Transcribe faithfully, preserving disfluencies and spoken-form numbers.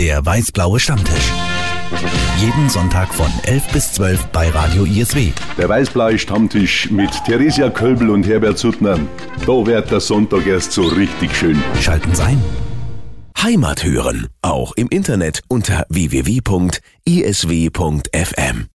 Der weiß-blaue Stammtisch. Jeden Sonntag von elf bis zwölf bei Radio I S W. Der weiß-blaue Stammtisch mit Theresia Kölbl und Herbert Suttner. Da wird der Sonntag erst so richtig schön. Schalten Sie ein. Heimat hören, auch im Internet unter w w w punkt i s w punkt f m.